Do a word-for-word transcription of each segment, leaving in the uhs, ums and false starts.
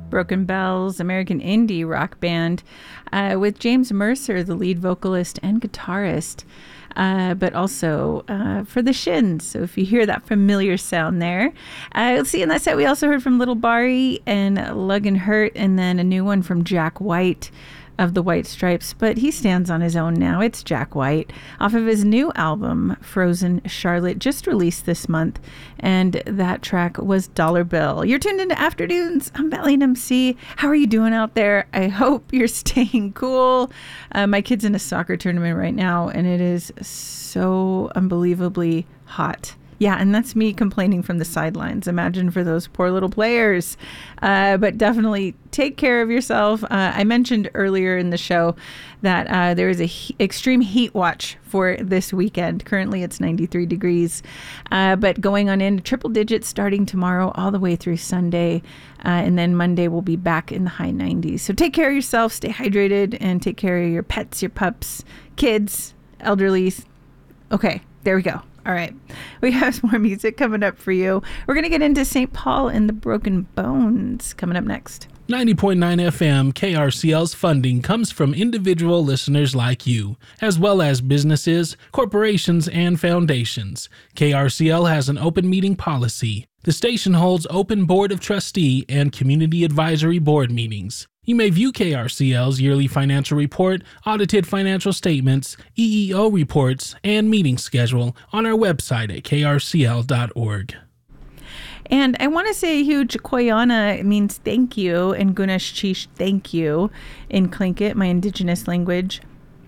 Broken Bells, American indie rock band, uh, with James Mercer, the lead vocalist and guitarist, uh, but also uh, for the Shins. So if you hear that familiar sound there. Uh, let's see, in that set we also heard from Little Bari and Lug and Hurt, and then a new one from Jack White of the White Stripes, but he stands on his own now. It's Jack White off of his new album, Frozen Charlotte, just released this month, and that track was Dollar Bill. You're tuned into Afternoons. I'm Valiant M C. How are you doing out there? I hope you're staying cool. Uh, my kid's in a soccer tournament right now, and it is so unbelievably hot. Yeah, and that's me complaining from the sidelines. Imagine for those poor little players. Uh, but definitely take care of yourself. Uh, I mentioned earlier in the show that uh, there is a he- extreme heat watch for this weekend. Currently, it's ninety-three degrees, uh, but going on into triple digits starting tomorrow all the way through Sunday. Uh, and then Monday we'll be back in the high nineties. So take care of yourself, stay hydrated, and take care of your pets, your pups, kids, elderly. Okay, there we go. All right, we have some more music coming up for you. We're going to get into Saint Paul and the Broken Bones coming up next. ninety point nine F M K R C L's funding comes from individual listeners like you, as well as businesses, corporations, and foundations. K R C L has an open meeting policy. The station holds open board of trustee and community advisory board meetings. You may view K R C L's yearly financial report, audited financial statements, E E O reports, and meeting schedule on our website at k r c l dot org. And I want to say a huge Koyana means thank you, and Gunesh Chish thank you in Tlingit, my indigenous language.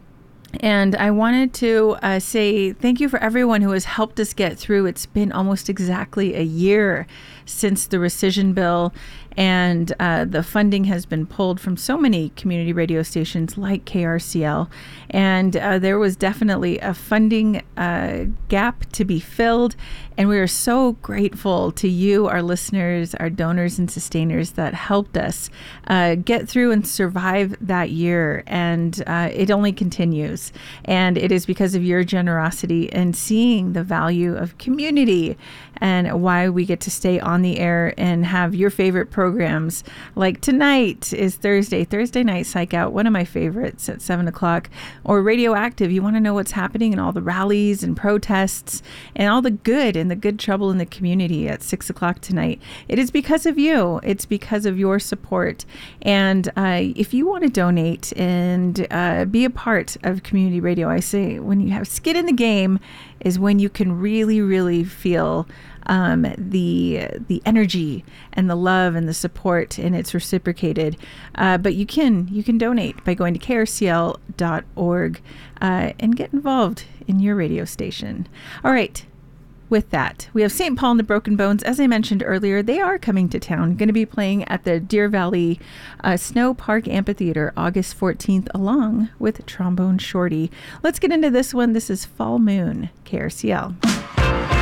And I wanted to uh, say thank you for everyone who has helped us get through. It's been almost exactly a year since the rescission bill, and uh, the funding has been pulled from so many community radio stations like K R C L. And uh, there was definitely a funding uh, gap to be filled. And we are so grateful to you, our listeners, our donors and sustainers that helped us uh, get through and survive that year. And uh, it only continues. And it is because of your generosity and seeing the value of community and why we get to stay on the air and have your favorite programs. Like tonight is Thursday, Thursday Night Psych Out, one of my favorites at seven o'clock. Or Radioactive, you want to know what's happening in all the rallies and protests and all the good and the good trouble in the community at six o'clock tonight. It is because of you. It's because of your support. And uh, if you want to donate and uh, be a part of community radio, I say when you have skin in the game is when you can really, really feel um, the the energy and the love and the support, and it's reciprocated. Uh, but you can you can donate by going to k r c l dot org uh, and get involved in your radio station. All right. With that, we have Saint Paul and the Broken Bones. As I mentioned earlier, they are coming to town. Going to be playing at the Deer Valley uh, Snow Park Amphitheater August fourteenth, along with Trombone Shorty. Let's get into this one. This is Fall Moon, K R C L.